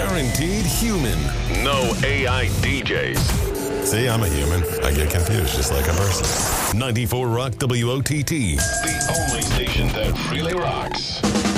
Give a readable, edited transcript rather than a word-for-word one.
guaranteed human. No AI DJs. See, I'm a human. I get confused just like a person. 94 Rock WOTT. The only station that really rocks.